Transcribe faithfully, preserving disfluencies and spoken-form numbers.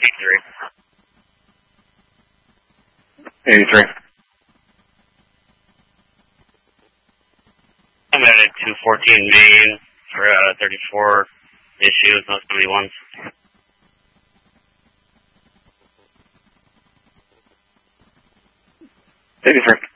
eighty-three. eighty-three. I'm at two fourteen main for uh, thirty-four issues, no seventy-ones. eighty-three.